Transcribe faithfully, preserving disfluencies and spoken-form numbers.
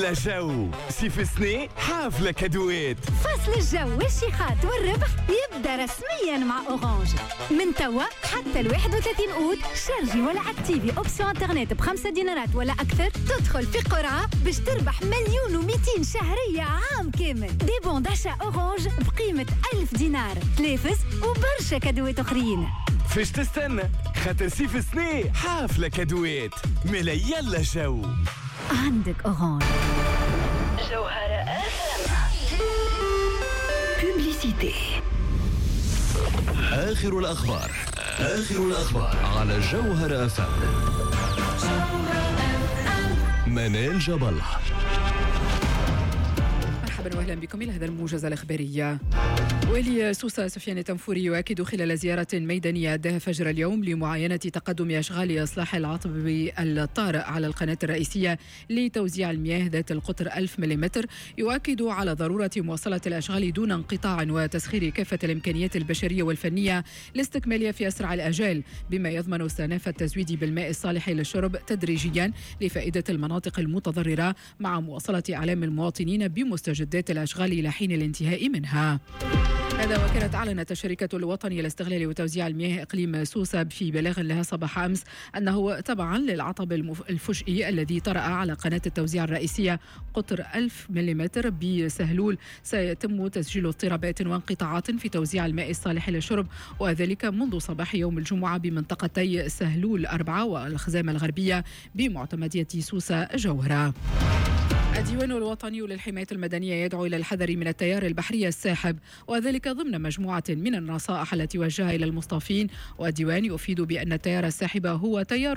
يلا جو صيف سنة حافلة كادوات. فصل الجو والشيخات والربح يبدأ رسميا مع أورانج من توا حتى الواحد وثلاثين أوت. شارجي ولا اكتيفي أوبسيون انترنت بخمسة دينارات ولا أكثر، تدخل في قرعة باش تربح مليون ومئتين شهرية عام كامل. دي بون داشا أورانج بقيمة ألف دينار، تلافز وبرشا كادوات أخرين. فاش تستنى؟ خاطر صيف سنة حافلة كادوات. ملا يلا جو عندك أورانج. جوهرة أفهم. بوبليسيتي. آخر الأخبار آخر الأخبار على جوهرة أفهم. منال جبل. مرحبا واهلا بكم الى هذا الموجز الاخباري. والي سوسة سفيان التنفوري يؤكد خلال زيارة ميدانية أداها فجر اليوم لمعاينة تقدم أشغال إصلاح العطب الطارئ على القناة الرئيسية لتوزيع المياه ذات القطر ألف ملم، يؤكد على ضرورة مواصلة الأشغال دون انقطاع وتسخير كافة الإمكانيات البشرية والفنية لاستكمالها في أسرع الأجال، بما يضمن استئناف التزويد بالماء الصالح للشرب تدريجيا لفائدة المناطق المتضررة، مع مواصلة إعلام المواطنين بمستجدات الأشغال إلى حين الانتهاء منها. هذا وكانت أعلنت الشركة الوطنية لاستغلال وتوزيع المياه إقليم سوسة في بلاغ لها صباح أمس أنه تبعا للعطب الفجئي الذي طرأ على قناة التوزيع الرئيسية قطر ألف ملم بسهلول سيتم تسجيل اضطرابات وانقطاعات في توزيع الماء الصالح للشرب، وذلك منذ صباح يوم الجمعة بمنطقتي سهلول أربعة والخزامة الغربية بمعتمدية سوسة جوهرة. الديوان الوطني للحماية المدنية يدعو إلى الحذر من التيار البحري الساحب، وذلك ضمن مجموعة من النصائح التي وجهها إلى المصطافين. والديوان يفيد بأن التيار الساحب هو تيار